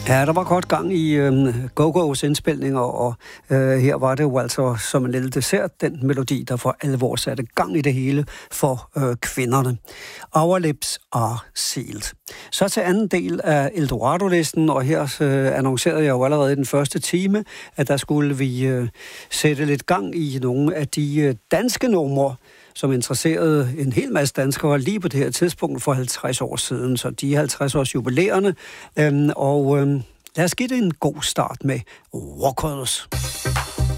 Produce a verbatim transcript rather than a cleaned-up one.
Ja, der var godt gang i øh, Go-Go's indspilninger, og øh, her var det jo altså som en lille dessert, den melodi, der for alvor satte gang i det hele for øh, kvinderne. Our lips are sealed. Så til anden del af Eldorado-listen, og her øh, annoncerede jeg jo allerede i den første time, at der skulle vi øh, sætte lidt gang i nogle af de øh, danske numre, som interesserede en hel masse danskere lige på det her tidspunkt for halvtreds år siden. Så de halvtreds års jubilæerne. Øhm, og øhm, lad os give det en god start med Walkers.